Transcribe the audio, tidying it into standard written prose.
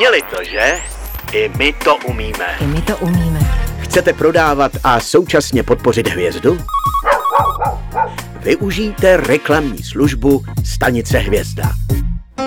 Uměli to, že? I my to umíme. I my to umíme. Chcete prodávat a současně podpořit hvězdu? Využijte reklamní službu Stanice Hvězda.